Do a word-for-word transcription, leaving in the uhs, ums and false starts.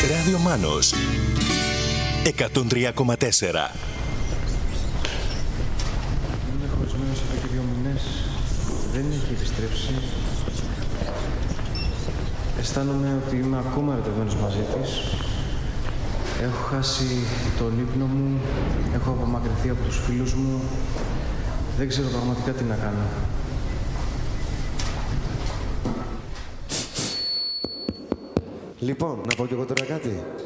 Ράδιο Μάνος εκατόν τρία κόμμα τέσσερα. Είμαι χωρισμένος εδώ και δύο μήνες. Δεν έχει επιστρέψει. Αισθάνομαι ότι είμαι ακόμα ερωτευμένος μαζί της. Έχω χάσει τον ύπνο μου. Έχω απομακρυνθεί από τους φίλους μου. Δεν ξέρω πραγματικά τι να κάνω. Λοιπόν, να πω κι εγώ τώρα κάτι.